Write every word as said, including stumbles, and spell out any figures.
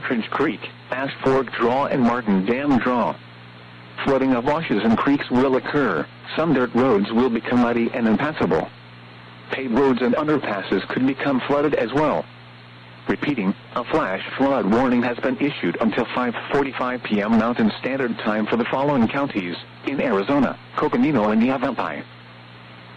Partridge Creek, Ash Fork Draw and Martin Dam Draw. Flooding of washes and creeks will occur. Some dirt roads will become muddy and impassable. Paved roads and underpasses could become flooded as well. Repeating, a flash flood warning has been issued until five forty-five p m Mountain Standard Time for the following counties in Arizona: Coconino and Yavapai.